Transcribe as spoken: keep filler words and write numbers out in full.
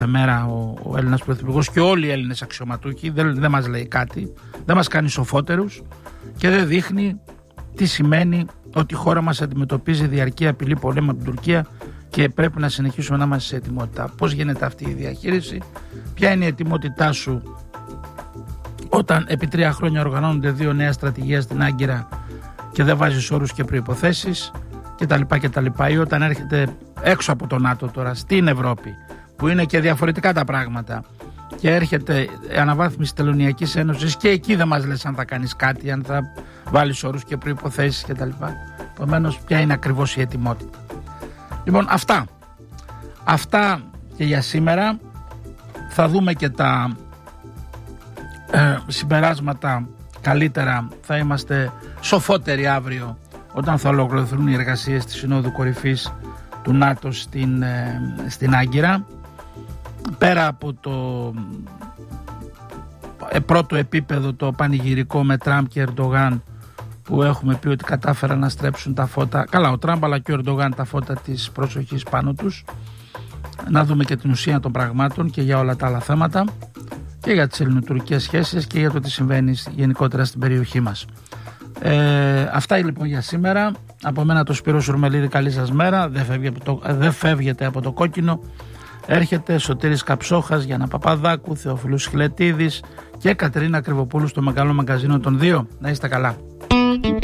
μέρα ο, ο Έλληνας Πρωθυπουργός και όλοι οι Έλληνες αξιωματούχοι, δεν, δεν μας λέει κάτι, δεν μας κάνει σοφότερους και δεν δείχνει τι σημαίνει ότι η χώρα μας αντιμετωπίζει διαρκή απειλή πολέμου από την Τουρκία και πρέπει να συνεχίσουμε να είμαστε σε ετοιμότητα. Πώς γίνεται αυτή η διαχείριση, ποια είναι η ετοιμότητά σου όταν επί τρία χρόνια οργανώνονται δύο νέα στρατηγία στην Άγκυρα και δεν βάζεις όρους και προϋποθέσεις κτλ. κτλ. Ή όταν έρχεται έξω από το ΝΑΤΟ τώρα στην Ευρώπη, που είναι και διαφορετικά τα πράγματα, και έρχεται η αναβάθμιση Τελωνειακής Ένωσης και εκεί δεν μας λες αν θα κάνεις κάτι, αν θα βάλεις όρους και προϋποθέσεις κτλ. Επομένως, ποια είναι ακριβώς η ετοιμότητα. Λοιπόν, αυτά. Αυτά και για σήμερα. Θα δούμε και τα ε, συμπεράσματα καλύτερα. Θα είμαστε σοφότεροι αύριο όταν θα ολοκληρωθούν οι εργασίες της Συνόδου Κορυφής του ΝΑΤΟ στην, ε, στην Άγκυρα. Πέρα από το ε, πρώτο επίπεδο, το πανηγυρικό με Τραμπ και Ερντογάν, που έχουμε πει ότι κατάφεραν να στρέψουν τα φώτα, καλά ο Τραμπ αλλά και ο Ερντογάν, τα φώτα της προσοχής πάνω τους, να δούμε και την ουσία των πραγμάτων και για όλα τα άλλα θέματα και για τις ελληνοτουρκικές σχέσεις και για το τι συμβαίνει γενικότερα στην περιοχή μας. Ε, αυτά λοιπόν για σήμερα. Από μένα το Σπύρο Σουρμελίδη, καλή σας μέρα. Δεν φεύγετε από το, δεν φεύγετε από το κόκκινο. Έρχεται Σωτήρης Καψόχας, Γιάννα Παπαδάκου, Θεόφιλος Χιλετίδης και Κατερίνα Κρυβοπούλου στο Μεγάλο Μαγκαζίνο των δύο. Να είστε καλά.